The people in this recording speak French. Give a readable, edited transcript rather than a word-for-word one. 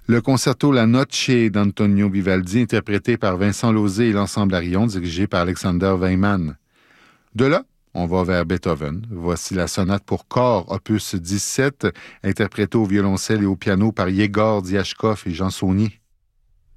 Le concerto La Noche d'Antonio Vivaldi, interprété par Vincent Lauzé et l'ensemble Arion, dirigé par Alexander Weinman. De là, on va vers Beethoven. Voici la sonate pour corps, opus 17, interprétée au violoncelle et au piano par Yegor Diachkov et Jean Saunier.